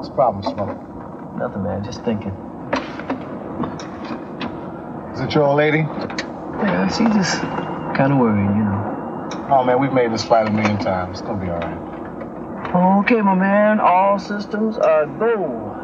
What's the problem, Smoke? Nothing, man. Just thinking. Is it your old lady? Yeah, she just kind of worried, you know. Oh, man, we've made this fight 1,000,000 times. It's gonna be all right. Okay, my man. All systems are go.